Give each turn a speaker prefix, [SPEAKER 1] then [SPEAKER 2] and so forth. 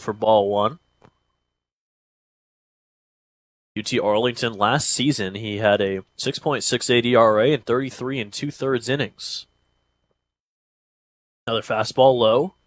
[SPEAKER 1] for ball one. UT Arlington last season, he had a 6.68 ERA in 33 and 2/3 innings. Another fastball low.